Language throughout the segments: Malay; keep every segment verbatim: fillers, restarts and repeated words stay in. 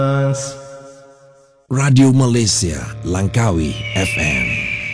Radio Malaysia Langkawi F M.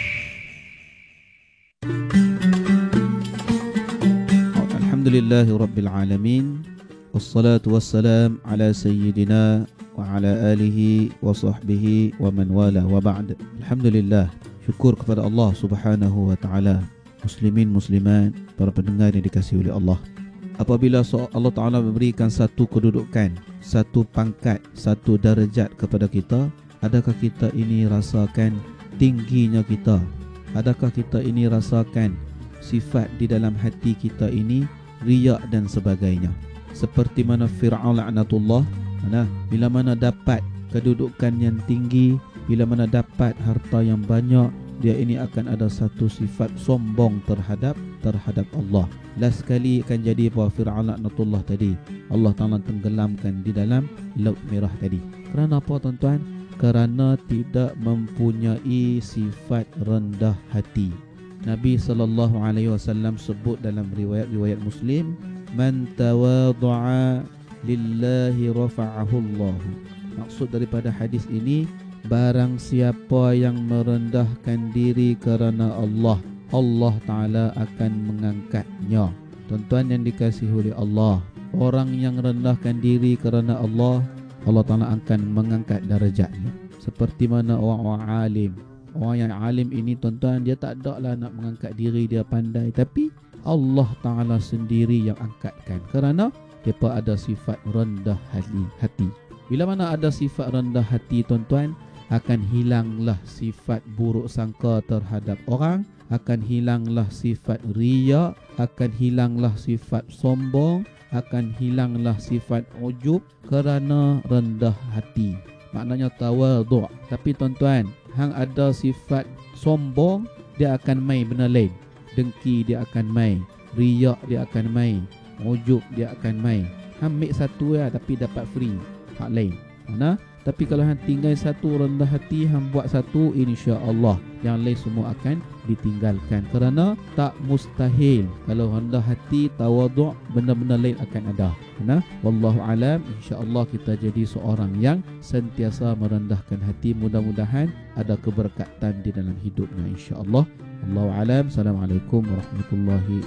Alhamdulillahi Rabbil Alamin. Wassalatu wassalam ala sayyidina wa ala alihi wa sahbihi wa man wala wa ba'd. Alhamdulillah, syukur kepada Allah Subhanahu wa taala. Muslimin muslimat, para pendengar yang dikasihi oleh Allah. Apabila Allah Ta'ala memberikan satu kedudukan, satu pangkat, satu darjat kepada kita, adakah kita ini rasakan tingginya kita? Adakah kita ini rasakan sifat di dalam hati kita ini riak dan sebagainya? Seperti mana Fir'aun laknatullah, mana bila mana dapat kedudukan yang tinggi, bila mana dapat harta yang banyak, dia ini akan ada satu sifat sombong terhadap terhadap Allah. Last sekali akan jadi bahawa Fir'aun laknatullah tadi, Allah Ta'ala tenggelamkan di dalam Laut Merah tadi. Kerana apa tuan-tuan? Kerana tidak mempunyai sifat rendah hati. Nabi sallallahu alaihi wasallam sebut dalam riwayat-riwayat Muslim, man tawadha'a lillahi rafa'ahu Allah. Maksud daripada hadis ini, barang siapa yang merendahkan diri kerana Allah, Allah Ta'ala akan mengangkatnya. Tuan-tuan yang dikasihi oleh Allah, orang yang rendahkan diri kerana Allah, Allah Ta'ala akan mengangkat darjatnya. Seperti mana orang-orang alim. Orang yang alim ini tuan-tuan, dia tak ada lah nak mengangkat diri, dia pandai, tapi Allah Ta'ala sendiri yang angkatkan. Kerana mereka ada sifat rendah hati. Bila mana ada sifat rendah hati tuan-tuan, akan hilanglah sifat buruk sangka terhadap orang, akan hilanglah sifat riya, akan hilanglah sifat sombong, akan hilanglah sifat ujub kerana rendah hati. Maknanya tawadhu'. Tapi tuan-tuan, hang ada sifat sombong, dia akan mai benda lain. Dengki dia akan mai, riya dia akan mai, ujub dia akan mai. Hang ambil satu ya, tapi dapat free hak lain. Mana? Tapi kalau hang tinggal satu rendah hati, hang buat satu, insya-Allah yang lain semua akan ditinggalkan. Kerana tak mustahil kalau rendah hati, tawadhu', benda-benda lain akan ada. Nah, wallahu alam, insya-Allah kita jadi seorang yang sentiasa merendahkan hati. Mudah-mudahan ada keberkatan di dalam hidupnya, insya-Allah. Wallahu alam. Assalamualaikum warahmatullahi wabarakatuh.